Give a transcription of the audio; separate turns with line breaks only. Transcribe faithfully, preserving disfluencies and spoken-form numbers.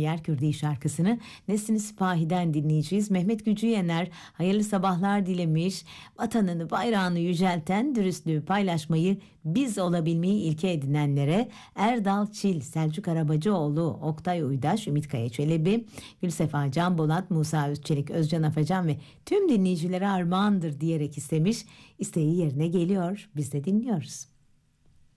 Yer Kürdi şarkısını Nesrin Sipahi'den dinleyeceğiz. Mehmet Gücü Yener hayırlı sabahlar dilemiş. Vatanını, bayrağını yücelten, dürüstlüğü paylaşmayı, biz olabilmeyi ilke edinenlere Erdal Çil, Selçuk Arabacıoğlu, Oktay Uydaş, Ümit Kaya Çelebi, Gülsefa Can Bolat, Musa Özçelik, Özcan Afacan ve tüm dinleyicilere armağandır diyerek istemiş. İsteği yerine geliyor. Biz de dinliyoruz.